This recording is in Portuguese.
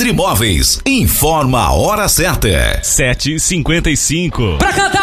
Imóveis informa a hora certa. 7h55. Pra cantar